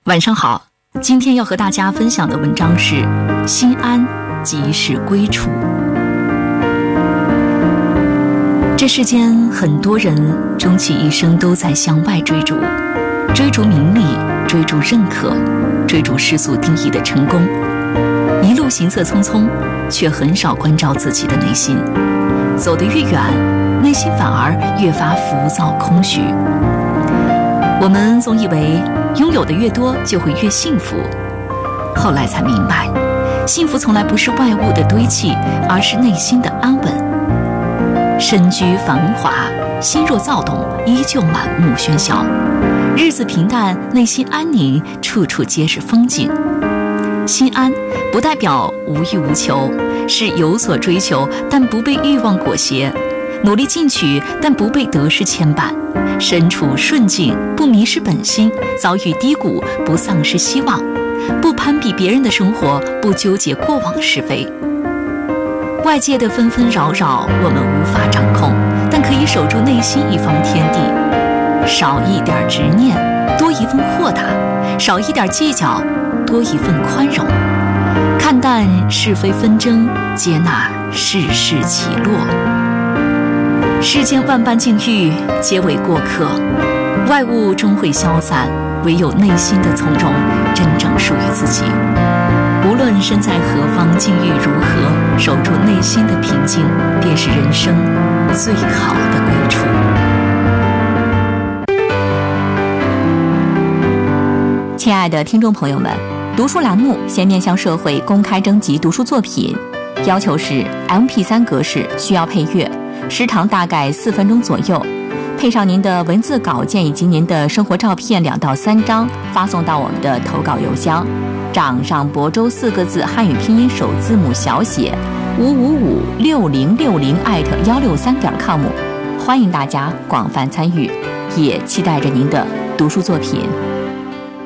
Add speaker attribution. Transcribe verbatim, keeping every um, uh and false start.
Speaker 1: 晚上好，今天要和大家分享的文章是心安即是归处。这世间很多人终其一生都在向外追逐，追逐名利，追逐认可，追逐世俗定义的成功，一路行色匆匆，却很少关照自己的内心。走得越远，内心反而越发浮躁空虚。我们总以为拥有的越多就会越幸福，后来才明白，幸福从来不是外物的堆砌，而是内心的安稳。身居繁华，心若躁动，依旧满目喧嚣。日子平淡，内心安宁，处处皆是风景。心安不代表无欲无求，是有所追求，但不被欲望裹挟；努力进取，但不被得失牵绊；身处顺境，不迷失本心；遭遇低谷，不丧失希望；不攀比别人的生活，不纠结过往是非。外界的纷纷扰扰，我们无法掌控，但可以守住内心一方天地。少一点执念，多一份豁达；少一点计较，多一份宽容。看淡是非纷争，接纳世事起落。世间万般境遇，皆为过客，外物终会消散，唯有内心的从容，真正属于自己。无论身在何方，境遇如何，守住内心的平静，便是人生最好的归处。
Speaker 2: 亲爱的听众朋友们，读书栏目现面向社会公开征集读书作品，要求是 M P 三 格式，需要配乐，时长大概四分钟左右，配上您的文字稿件以及您的生活照片两到三张，发送到我们的投稿邮箱掌上亳州四个字汉语拼音首字母小写五五五六零六零艾特幺六三点 com， 欢迎大家广泛参与，也期待着您的读书作品。